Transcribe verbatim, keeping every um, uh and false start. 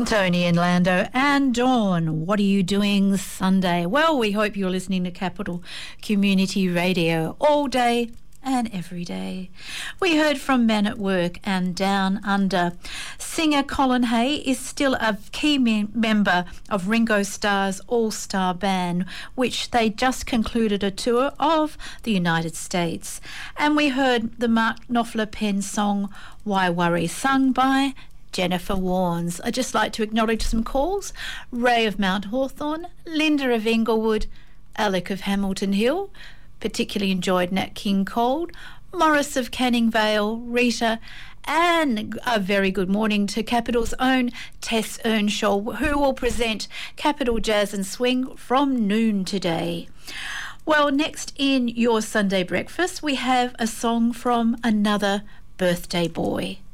Tony and Lando and Dawn, what are you doing Sunday? Well, we hope you're listening to Capital Community Radio all day and every day. We heard from Men at Work and Down Under. Singer Colin Hay is still a key mem- member of Ringo Starr's All-Star Band, which they just concluded a tour of the United States. And we heard the Mark Knopfler pen song Why Worry, sung by Jennifer Warnes. I'd just like to acknowledge some calls. Ray of Mount Hawthorn, Linda of Inglewood, Alec of Hamilton Hill, particularly enjoyed Nat King Cole, Morris of Canning Vale, Rita, and a very good morning to Capital's own Tess Earnshaw, who will present Capital Jazz and Swing from noon today. Well, next in your Sunday breakfast, we have a song from another birthday boy.